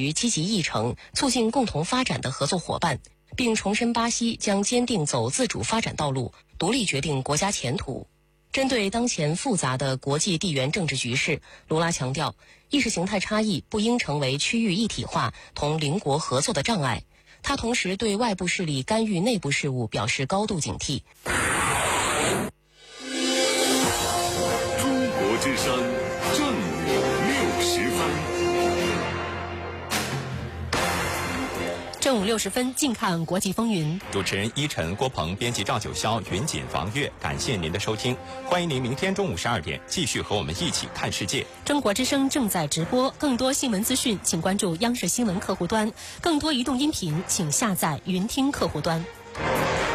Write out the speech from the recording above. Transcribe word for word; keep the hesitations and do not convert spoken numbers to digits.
于积极议程、促进共同发展的合作伙伴，并重申巴西将坚定走自主发展道路，独立决定国家前途。针对当前复杂的国际地缘政治局势，卢拉强调，意识形态差异不应成为区域一体化同邻国合作的障碍。他同时对外部势力干预内部事务表示高度警惕。 中国之声正午六十分。 正午六十分，近看国际风云。 主持人依晨、郭鹏，编辑赵九霄、云锦、房月，感谢您的收听。欢迎您明天中午十二点继续和我们一起看世界。 中国之声正在直播，更多新闻资讯，请关注央视新闻客户端；更多移动音频，请下载云听客户端。